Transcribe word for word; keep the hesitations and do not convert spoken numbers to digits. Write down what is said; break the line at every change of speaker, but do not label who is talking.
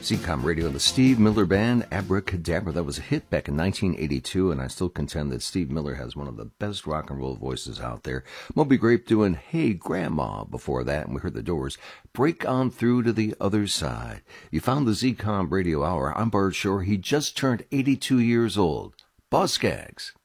Z-Com Radio, the Steve Miller Band, Abracadabra. That was a hit back in nineteen eighty-two, and I still contend that Steve Miller has one of the best rock and roll voices out there. Moby Grape doing Hey Grandma before that, and we heard the Doors Break On Through to the Other Side. You found the Z-Com Radio Hour. I'm Bart Shore. He just turned eighty-two years old. Boss Skaggs.